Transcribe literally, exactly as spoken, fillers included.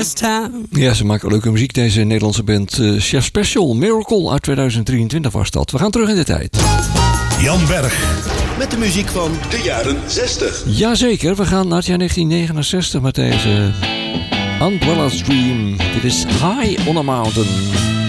first time. Ja, ze maken leuke muziek, deze Nederlandse band. Uh, Chef Special, Miracle uit tweeduizend drieëntwintig was dat. We gaan terug in de tijd. Jan Berg. Met de muziek van de jaren zestig. Jazeker, we gaan naar het jaar negentien negenenzestig met deze Umbrella's Dream. Dit is High on a Mountain.